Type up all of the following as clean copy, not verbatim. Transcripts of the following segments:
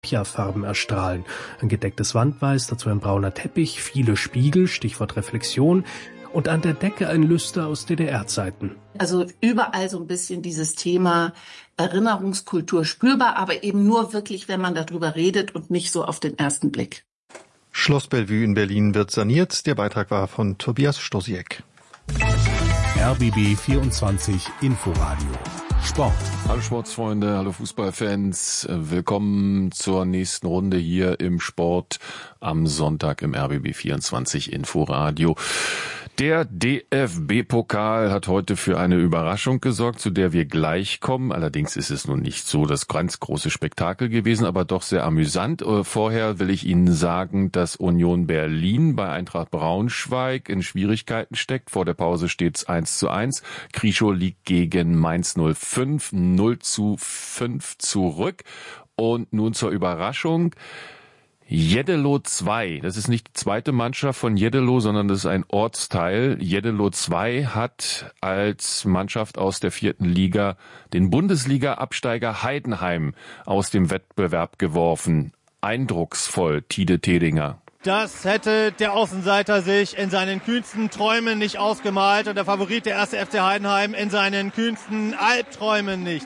Sepiafarben erstrahlen. Ein gedecktes Wandweiß, dazu ein brauner Teppich, viele Spiegel, Stichwort Reflexion, und an der Decke ein Lüster aus DDR-Zeiten. Also überall so ein bisschen dieses Thema Erinnerungskultur spürbar, aber eben nur wirklich, wenn man darüber redet und nicht so auf den ersten Blick. Schloss Bellevue in Berlin wird saniert. Der Beitrag war von Tobias Stosiek. RBB 24 Inforadio Sport. Hallo Sportsfreunde, hallo Fußballfans. Willkommen zur nächsten Runde hier im Sport am Sonntag im RBB 24 Inforadio. Der DFB-Pokal hat heute für eine Überraschung gesorgt, zu der wir gleich kommen. Allerdings ist es nun nicht so das ganz große Spektakel gewesen, aber doch sehr amüsant. Vorher will ich Ihnen sagen, dass Union Berlin bei Eintracht Braunschweig in Schwierigkeiten steckt. Vor der Pause steht's 1:1. Krischow liegt gegen Mainz 05 0:5 zurück. Und nun zur Überraschung. Jeddelo 2, das ist nicht die zweite Mannschaft von Jeddelo, sondern das ist ein Ortsteil. Jeddelo 2 hat als Mannschaft aus der 4. Liga den Bundesliga-Absteiger Heidenheim aus dem Wettbewerb geworfen. Eindrucksvoll, Tide Tedinger. Das hätte der Außenseiter sich in seinen kühnsten Träumen nicht ausgemalt und der Favorit der 1. FC Heidenheim in seinen kühnsten Albträumen nicht.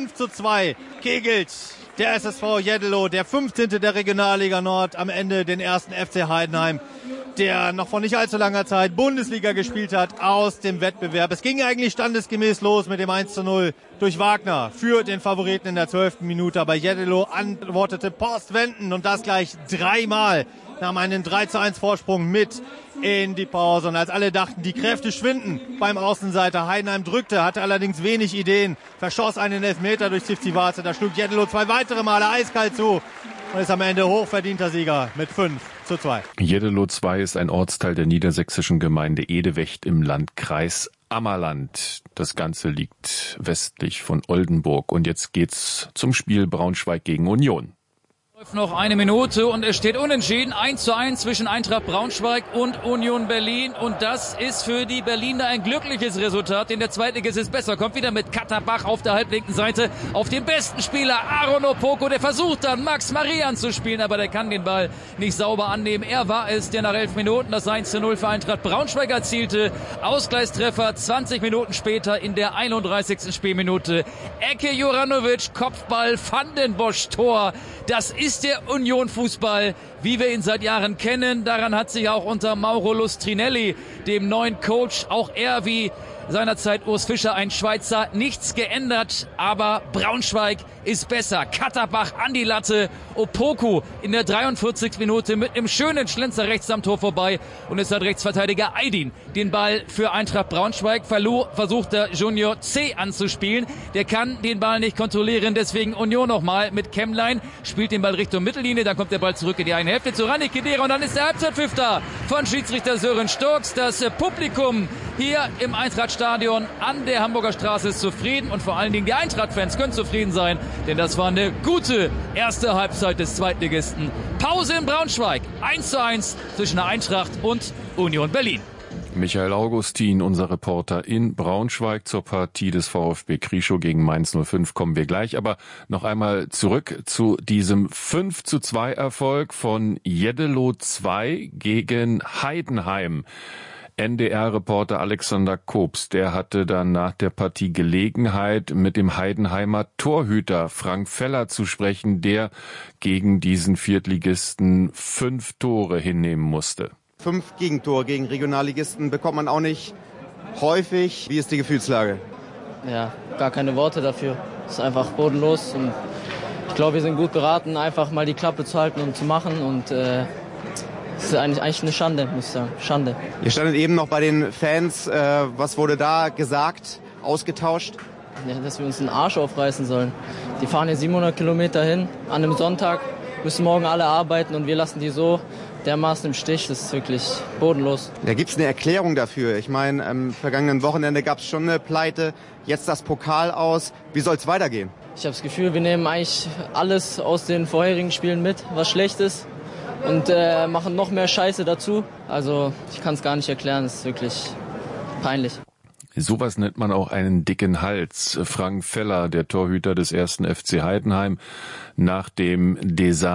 5:2 kegelt der SSV Jeddelo, der 15. der Regionalliga Nord, am Ende den 1. FC Heidenheim, der noch vor nicht allzu langer Zeit Bundesliga gespielt hat, aus dem Wettbewerb. Es ging eigentlich standesgemäß los mit dem 1:0 durch Wagner für den Favoriten in der 12. Minute. Aber Jeddelo antwortete postwendend und das gleich dreimal, nahm einen 3:1 Vorsprung mit in die Pause. Und als alle dachten, die Kräfte schwinden beim Außenseiter, Heidenheim drückte, hatte allerdings wenig Ideen, verschoss einen Elfmeter durch Tivzivaze. Da schlug Jeddelo 2 weitere Male eiskalt zu und ist am Ende hochverdienter Sieger mit 5:2. Jeddelo 2 ist ein Ortsteil der niedersächsischen Gemeinde Edewecht im Landkreis Ammerland. Das Ganze liegt westlich von Oldenburg. Und jetzt geht's zum Spiel Braunschweig gegen Union. Noch eine Minute und es steht unentschieden, 1:1 zwischen Eintracht Braunschweig und Union Berlin, und das ist für die Berliner ein glückliches Resultat, denn der Zweitligist ist besser, kommt wieder mit Katterbach auf der halblinken Seite auf den besten Spieler Aaron Opoku, der versucht dann Max Marian zu spielen, aber der kann den Ball nicht sauber annehmen. Er war es, der nach 11 Minuten das 1:0 für Eintracht Braunschweig erzielte. Ausgleichstreffer 20 Minuten später in der 31. Spielminute. Ecke Juranovic, Kopfball, Van den Bosch, Tor. Das ist der Union-Fußball, wie wir ihn seit Jahren kennen. Daran hat sich auch unter Mauro Lustrinelli, dem neuen Coach, auch er wie seinerzeit Urs Fischer, ein Schweizer, nichts geändert. Aber Braunschweig ist besser. Katterbach an die Latte. Opoku in der 43. Minute mit einem schönen Schlenzer rechts am Tor vorbei. Und es hat Rechtsverteidiger Aydin den Ball für Eintracht Braunschweig. Versucht der Junior C anzuspielen. Der kann den Ball nicht kontrollieren. Deswegen Union nochmal mit Kemmlein. Spielt den Ball Richtung Mittellinie. Dann kommt der Ball zurück in die eine Hälfte zu Rani Khedira. Und dann ist der Halbzeitpfiff da von Schiedsrichter Sören Storks. Das Publikum hier im Eintrachtstadion an der Hamburger Straße ist zufrieden. Und vor allen Dingen die Eintracht-Fans können zufrieden sein. Denn das war eine gute erste Halbzeit des Zweitligisten. Pause in Braunschweig. 1:1 zwischen der Eintracht und Union Berlin. Michael Augustin, unser Reporter in Braunschweig zur Partie des VfB Krischow gegen Mainz 05, kommen wir gleich. Aber noch einmal zurück zu diesem 5:2 Erfolg von Jeddelo 2 gegen Heidenheim. NDR-Reporter Alexander Kobs, der hatte dann nach der Partie Gelegenheit, mit dem Heidenheimer Torhüter Frank Feller zu sprechen, der gegen diesen Viertligisten 5 Tore hinnehmen musste. 5 Gegentore gegen Regionalligisten bekommt man auch nicht häufig. Wie ist die Gefühlslage? Ja, gar keine Worte dafür. Es ist einfach bodenlos und ich glaube, wir sind gut beraten, einfach mal die Klappe zu halten und zu machen, und es ist eigentlich eine Schande, muss ich sagen. Schande. Ihr standet eben noch bei den Fans. Was wurde da gesagt, ausgetauscht? Ja, dass wir uns den Arsch aufreißen sollen. Die fahren hier 700 Kilometer hin an einem Sonntag, müssen morgen alle arbeiten und wir lassen die so dermaßen im Stich. Das ist wirklich bodenlos. Da gibt es eine Erklärung dafür. Ich meine, am vergangenen Wochenende gab es schon eine Pleite, jetzt das Pokal aus. Wie soll es weitergehen? Ich habe das Gefühl, wir nehmen eigentlich alles aus den vorherigen Spielen mit, was schlecht ist, und machen noch mehr Scheiße dazu. Also ich kann es gar nicht erklären, es ist wirklich peinlich. Sowas nennt man auch einen dicken Hals. Frank Feller, der Torhüter des 1. FC Heidenheim, nach dem Desaster